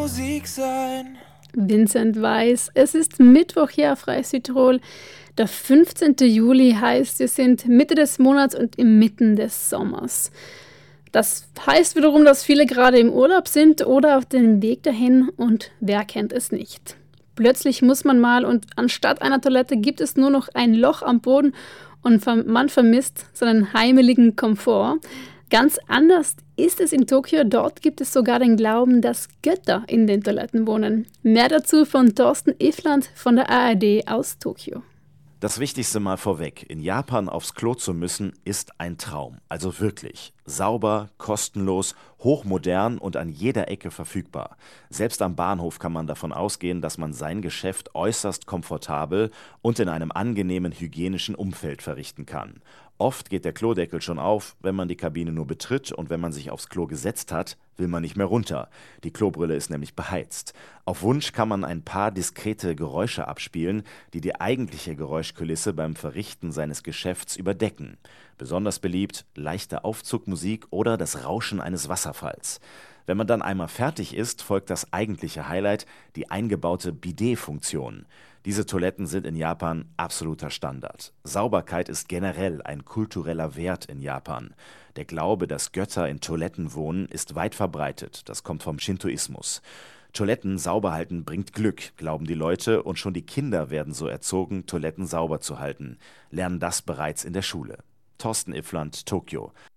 Musik sein. Vincent Weiss. Es ist Mittwoch hier auf Reis Südtirol. Der 15. Juli heißt, wir sind Mitte des Monats und inmitten des Sommers. Das heißt wiederum, dass viele gerade im Urlaub sind oder auf dem Weg dahin und wer kennt es nicht. Plötzlich muss man mal und anstatt einer Toilette gibt es nur noch ein Loch am Boden und man vermisst seinen heimeligen Komfort. Ganz anders ist es in Tokio. Dort gibt es sogar den Glauben, dass Götter in den Toiletten wohnen. Mehr dazu von Thorsten Iffland von der ARD aus Tokio. Das Wichtigste mal vorweg, in Japan aufs Klo zu müssen, ist ein Traum. Also wirklich. Sauber, kostenlos, hochmodern und an jeder Ecke verfügbar. Selbst am Bahnhof kann man davon ausgehen, dass man sein Geschäft äußerst komfortabel und in einem angenehmen hygienischen Umfeld verrichten kann. Oft geht der Klodeckel schon auf, wenn man die Kabine nur betritt, und wenn man sich aufs Klo gesetzt hat, will man nicht mehr runter. Die Klobrille ist nämlich beheizt. Auf Wunsch kann man ein paar diskrete Geräusche abspielen, die die eigentliche Geräuschkulisse beim Verrichten seines Geschäfts überdecken. Besonders beliebt leichte Aufzugmusik oder das Rauschen eines Wasserfalls. Wenn man dann einmal fertig ist, folgt das eigentliche Highlight, die eingebaute Bidet-Funktion. Diese Toiletten sind in Japan absoluter Standard. Sauberkeit ist generell ein kultureller Wert in Japan. Der Glaube, dass Götter in Toiletten wohnen, ist weit verbreitet. Das kommt vom Shintoismus. Toiletten sauber halten bringt Glück, glauben die Leute, und schon die Kinder werden so erzogen, Toiletten sauber zu halten. Lernen das bereits in der Schule. Thorsten Iffland, Tokio.